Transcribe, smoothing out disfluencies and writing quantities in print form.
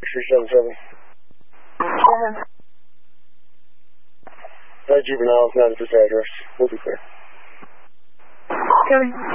377. That juvenile is not at this address. We'll be clear. Kevin.